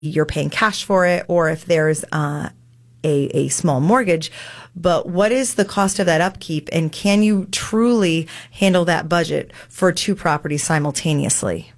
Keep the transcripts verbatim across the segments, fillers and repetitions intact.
you're paying cash for it or if there's uh, a, a small mortgage. But what is the cost of that upkeep, and can you truly handle that budget for two properties simultaneously?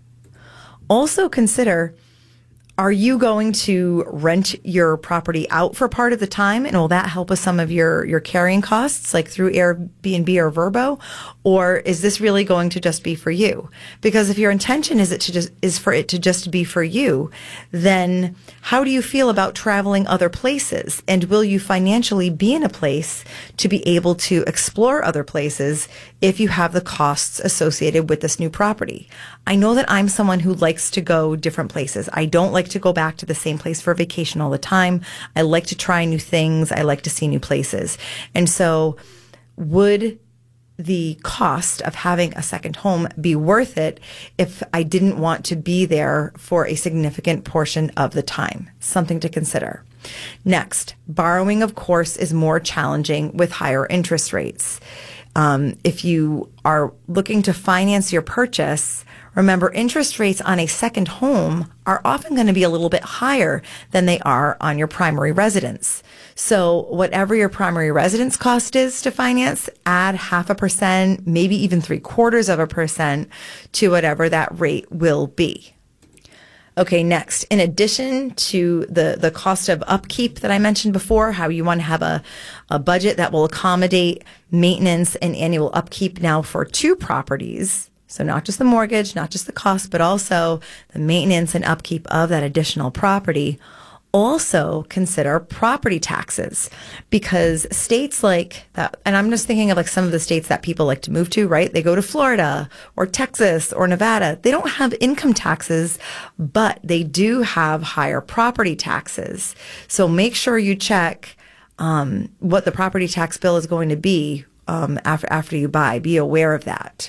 Also consider, are you going to rent your property out for part of the time, and will that help with some of your, your carrying costs, like through Airbnb or Vrbo? Or is this really going to just be for you? Because if your intention is it to just is for it to just be for you, then how do you feel about traveling other places? And will you financially be in a place to be able to explore other places if you have the costs associated with this new property? I know that I'm someone who likes to go different places. I don't like to go back to the same place for vacation all the time. I like to try new things. I like to see new places. And so would the cost of having a second home be worth it if I didn't want to be there for a significant portion of the time? Something to consider. Next, borrowing, of course, is more challenging with higher interest rates. Um, if you are looking to finance your purchase, remember, interest rates on a second home are often going to be a little bit higher than they are on your primary residence. So whatever your primary residence cost is to finance, add half a percent, maybe even three quarters of a percent to whatever that rate will be. Okay, next, in addition to the, the cost of upkeep that I mentioned before, how you want to have a, a budget that will accommodate maintenance and annual upkeep now for two properties. So not just the mortgage, not just the cost, but also the maintenance and upkeep of that additional property. Also consider property taxes, because states like that, and I'm just thinking of like some of the states that people like to move to, right? They go to Florida or Texas or Nevada. They don't have income taxes, but they do have higher property taxes. So make sure you check um, what the property tax bill is going to be um, after after you buy. Be aware of that.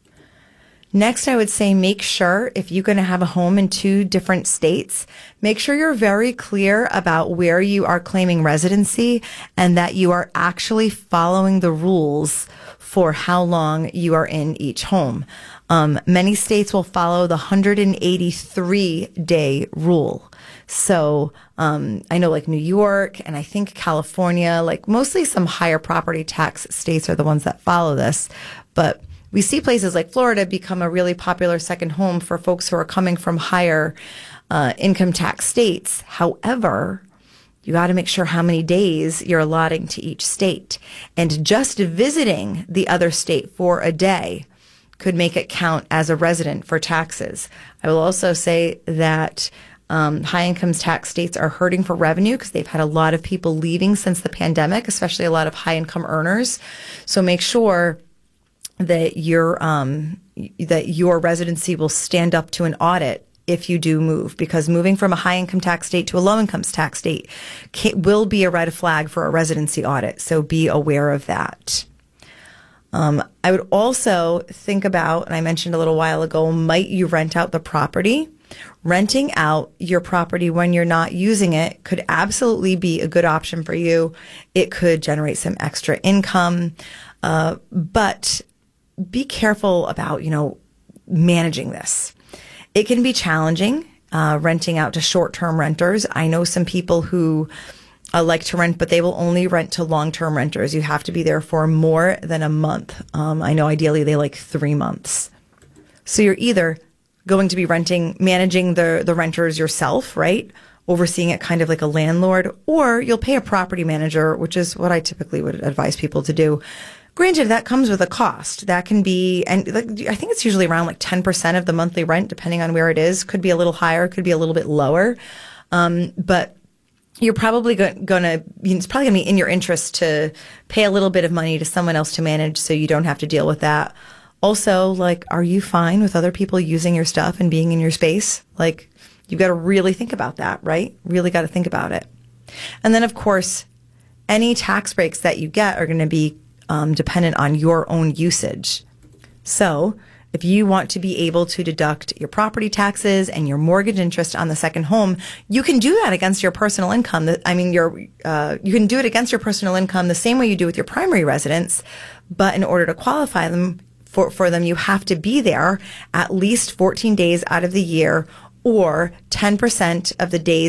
Next, I would say make sure, if you're going to have a home in two different states, make sure you're very clear about where you are claiming residency and that you are actually following the rules for how long you are in each home. Um, many states will follow the one hundred eighty-three day rule. So um, I know like New York and I think California, like mostly some higher property tax states are the ones that follow this. But we see places like Florida become a really popular second home for folks who are coming from higher uh, income tax states. However, you got to make sure how many days you're allotting to each state. And just visiting the other state for a day could make it count as a resident for taxes. I will also say that um, high income tax states are hurting for revenue because they've had a lot of people leaving since the pandemic, especially a lot of high income earners. So make sure that your um, that your residency will stand up to an audit if you do move, because moving from a high income tax state to a low income tax state can, will be a red flag for a residency audit. So be aware of that. Um, I would also think about, and I mentioned a little while ago, might you rent out the property? Renting out your property when you're not using it could absolutely be a good option for you. It could generate some extra income, uh, but be careful about, you know, managing this. It can be challenging, uh, renting out to short-term renters. I know some people who uh, like to rent, but they will only rent to long-term renters. You have to be there for more than a month. Um, I know ideally they like three months. So you're either going to be renting, managing the, the renters yourself, right? Overseeing it kind of like a landlord, or you'll pay a property manager, which is what I typically would advise people to do. Granted, that comes with a cost. That can be, and I think it's usually around like ten percent of the monthly rent, depending on where it is. Could be a little higher, could be a little bit lower. Um, but you're probably going to, it's probably going to be in your interest to pay a little bit of money to someone else to manage so you don't have to deal with that. Also, like, are you fine with other people using your stuff and being in your space? Like, you've got to really think about that, right? Really got to think about it. And then, of course, any tax breaks that you get are going to be Um, dependent on your own usage. So if you want to be able to deduct your property taxes and your mortgage interest on the second home, you can do that against your personal income. I mean, your uh, you can do it against your personal income the same way you do with your primary residence, but in order to qualify them for, for them, you have to be there at least fourteen days out of the year, or ten percent of the days